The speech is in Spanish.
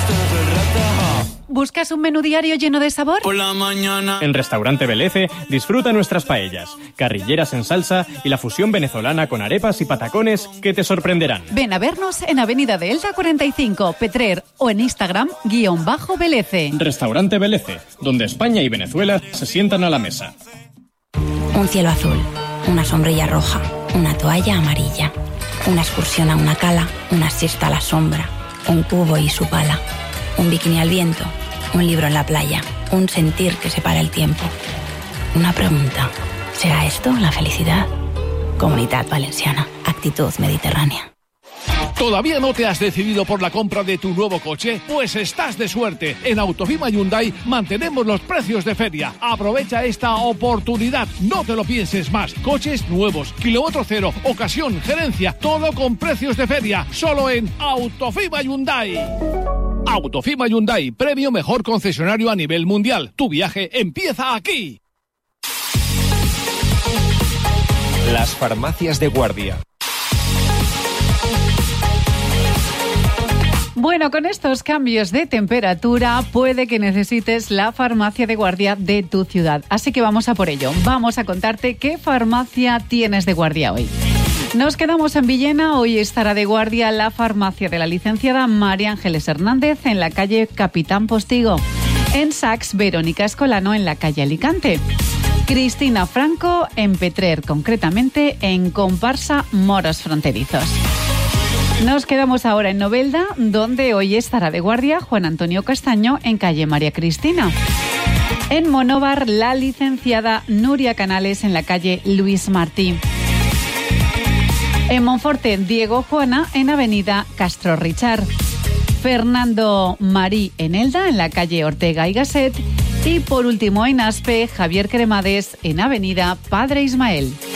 todo el rato. ¿Buscas un menú diario lleno de sabor? Por la mañana. En Restaurante Belece disfruta nuestras paellas, carrilleras en salsa y la fusión venezolana con arepas y patacones que te sorprenderán. Ven a vernos en Avenida de Elda 45, Petrer, o en Instagram _Belece. Restaurante Belece, donde España y Venezuela se sientan a la mesa. Un cielo azul, una sombrilla roja, una toalla amarilla, una excursión a una cala, una siesta a la sombra, un cubo y su pala, un bikini al viento, un libro en la playa, un sentir que separa el tiempo. Una pregunta, ¿será esto la felicidad? Comunitat Valenciana, actitud mediterránea. ¿Todavía no te has decidido por la compra de tu nuevo coche? Pues estás de suerte. En Autofima Hyundai mantenemos los precios de feria. Aprovecha esta oportunidad. No te lo pienses más. Coches nuevos, kilómetro cero, ocasión, gerencia, todo con precios de feria. Solo en Autofima Hyundai. Autofima Hyundai, premio mejor concesionario a nivel mundial. Tu viaje empieza aquí. Las farmacias de guardia. Bueno, con estos cambios de temperatura puede que necesites la farmacia de guardia de tu ciudad. Así que vamos a por ello. Vamos a contarte qué farmacia tienes de guardia hoy. Nos quedamos en Villena. Hoy estará de guardia la farmacia de la licenciada María Ángeles Hernández en la calle Capitán Postigo. En Sax, Verónica Escolano en la calle Alicante. Cristina Franco en Petrer, concretamente en Comparsa Moros Fronterizos. Nos quedamos ahora en Novelda, donde hoy estará de guardia Juan Antonio Castaño en calle María Cristina. En Monóvar, la licenciada Nuria Canales en la calle Luis Martí. En Monforte, Diego Juana en avenida Castro Richard. Fernando Marí en Elda en la calle Ortega y Gasset. Y por último en Aspe, Javier Cremades en avenida Padre Ismael.